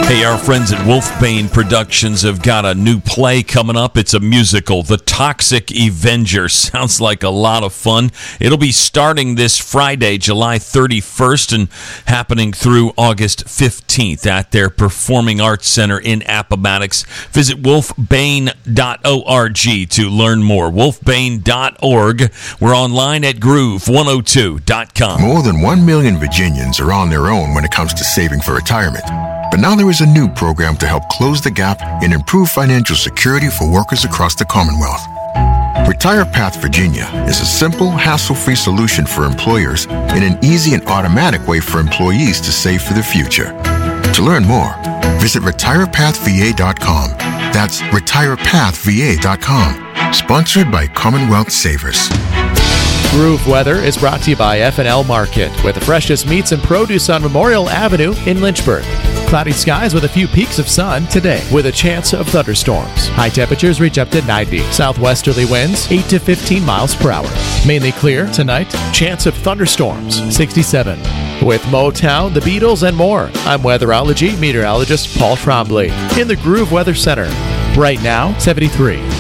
Hey, our friends at Wolfbane Productions have got a new play coming up. It's a musical, The Toxic Avenger. Sounds like a lot of fun. It'll be starting this Friday, July 31st, and happening through August 15th at their Performing Arts Center in Appomattox. Visit wolfbane.org to learn more. wolfbane.org. We're online at groove102.com. More than 1 million Virginians are on their own when it comes to saving for retirement. But now there is a new program to help close the gap and improve financial security for workers across the Commonwealth. Retire Path Virginia is a simple, hassle-free solution for employers and an easy and automatic way for employees to save for the future. To learn more, visit retirepathva.com. That's retirepathva.com. Sponsored by Commonwealth Savers. Groove Weather is brought to you by F&L Market, with the freshest meats and produce on Memorial Avenue in Lynchburg. Cloudy skies with a few peaks of sun today, with a chance of thunderstorms. High temperatures reach up to 90. Southwesterly winds 8 to 15 miles per hour. Mainly clear tonight. Chance of thunderstorms 67. With Motown, the Beatles, and more, I'm weatherology meteorologist Paul Trombley in the Groove Weather Center. Right now, 73.